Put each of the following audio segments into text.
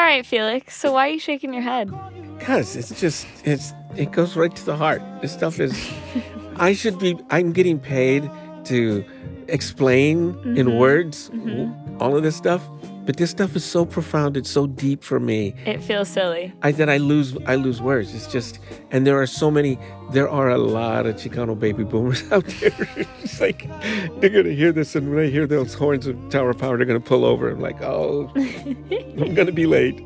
right, Felix. So why are you shaking your head? Because it goes right to the heart. This stuff is, I'm getting paid to explain in words all of this stuff. But this stuff is so profound. It's so deep for me. It feels silly. I lose words. It's just, and there are a lot of Chicano baby boomers out there. It's like, they're going to hear this, and when they hear those horns of Tower of Power, they're going to pull over. I'm like, oh, I'm going to be late.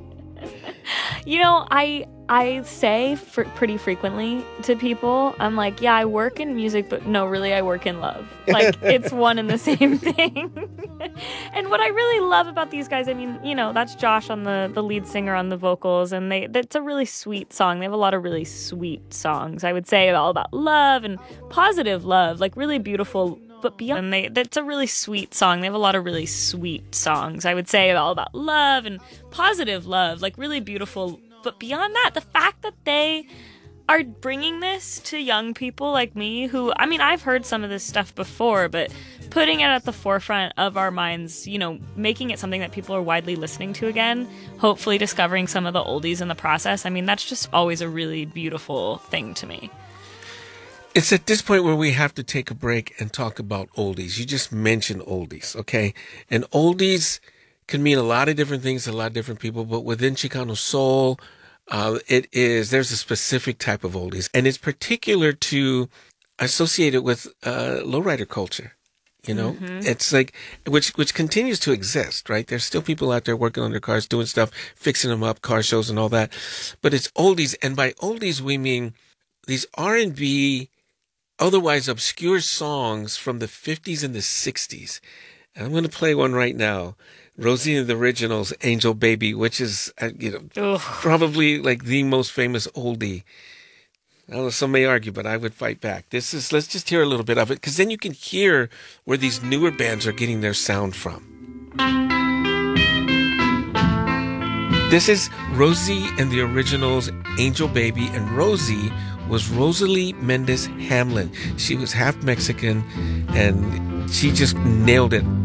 You know, I say pretty frequently to people, I'm like, yeah, I work in music, but no, really, I work in love. Like, it's one and the same thing. And what I really love about these guys, I mean, you know, that's Josh on the lead singer on the vocals, and that's a really sweet song. They have a lot of really sweet songs, I would say, all about love and positive love, like really beautiful. But beyond, that's a really sweet song. They have a lot of really sweet songs, I would say, all about love and positive love, like really beautiful. But beyond that, the fact that they are bringing this to young people like me who, I mean, I've heard some of this stuff before, but putting it at the forefront of our minds, you know, making it something that people are widely listening to again, hopefully discovering some of the oldies in the process. I mean, that's just always a really beautiful thing to me. It's at this point where we have to take a break and talk about oldies. You just mentioned oldies, okay? And oldies can mean a lot of different things to a lot of different people, but within Chicano soul, there's a specific type of oldies, and it's particular to associate it with lowrider culture. You know, it's like, which continues to exist, right? There's still people out there working on their cars, doing stuff, fixing them up, car shows and all that. But it's oldies, and by oldies we mean these R&B, otherwise obscure songs from the 50s and the 60s. And I'm going to play one right now. Rosie and the Originals, Angel Baby, which is, probably like the most famous oldie. I don't know, some may argue, but I would fight back. Let's just hear a little bit of it, because then you can hear where these newer bands are getting their sound from. This is Rosie and the Originals, Angel Baby, and Rosie was Rosalie Mendez Hamlin. She was half Mexican, and she just nailed it